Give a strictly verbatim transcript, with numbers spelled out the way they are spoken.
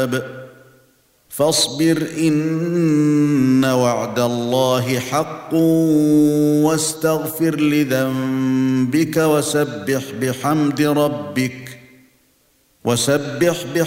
الحساب فاصبر إن وعد الله حق واستغفر لذنبك وسبح بحمد ربك وسبح